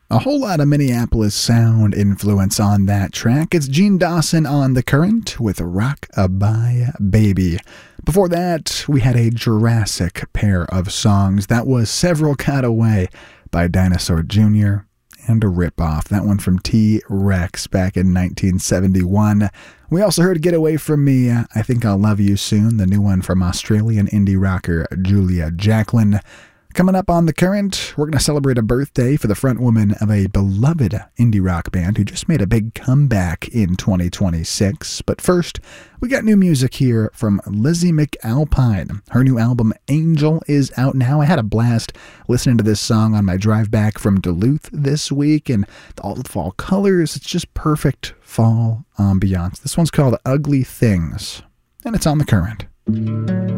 A whole lot of Minneapolis sound influence on that track. It's Gene Dawson on The Current with Rock-A-Bye Baby. Before that, we had a Jurassic pair of songs. That was Several Got Away by Dinosaur Jr. and a ripoff. That one from T-Rex back in 1971. We also heard Get Away From Me, I Think I'll Love You Soon, the new one from Australian indie rocker Julia Jacklin. Coming up on The Current, we're going to celebrate a birthday for the frontwoman of a beloved indie rock band who just made a big comeback in 2026. But first, we got new music here from Lizzie McAlpine. Her new album, Angel, is out now. I had a blast listening to this song on my drive back from Duluth this week, and all the fall colors, it's just perfect fall ambiance. This one's called Ugly Things, and it's on The Current.